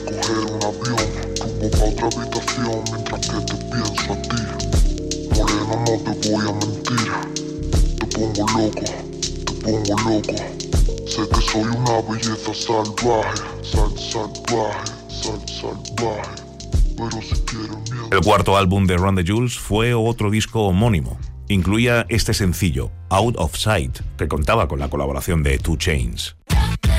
Coger un avión, rumbo pa' otra habitación, mientras que te pienso a ti. Morena, no te voy a mentir. Te pongo loco, te pongo loco. Sé que soy una belleza salvaje, salvaje. Pero si quiero miedo. El cuarto álbum de Run the Jewels fue otro disco homónimo. Incluía este sencillo, Out of Sight, que contaba con la colaboración de 2 Chainz.